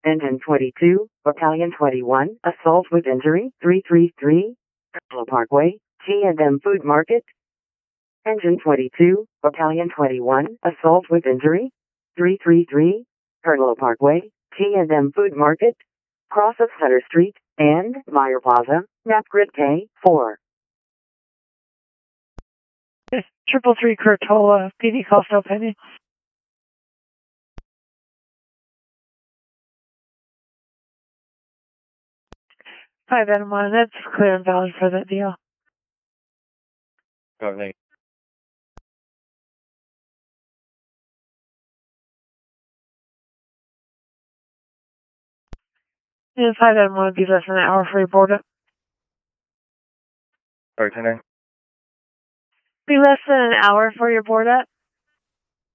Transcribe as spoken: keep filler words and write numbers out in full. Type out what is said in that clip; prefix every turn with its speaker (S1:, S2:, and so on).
S1: Engine twenty-two, Battalion twenty-one, assault with injury, three three three, Kirtlow Parkway, T and M Food Market. Engine twenty-two, Battalion twenty-one, assault with injury, three three three, Kirtlow Parkway, T and M Food Market, cross of Sutter Street, and Meyer Plaza, Napgrid K four.
S2: Triple three Curtola, P D call still pending. Five Adam one, that's clear and valid for that deal.
S3: Everything.
S2: And five Adam one would be less than an hour for your board up.
S3: Bartender.
S2: Be less than an hour for your board up.